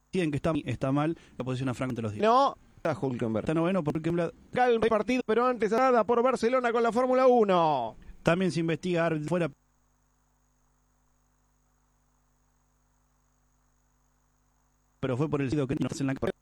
Dicen que está mal la posición a Franco entre los 10. No, a Hülkenberg. Está noveno porque El partido, pero antes nada por Barcelona con la Fórmula 1. también se investiga fuera. Pero fue por el sitio que no en la